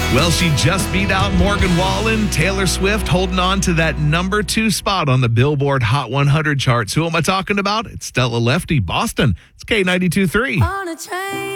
Well, she just beat out Morgan Wallen. Taylor Swift holding on to that number 2 spot on the Billboard Hot 100 charts. Who am I talking about? It's Stella Lefty, Boston. It's K92.3. On a train.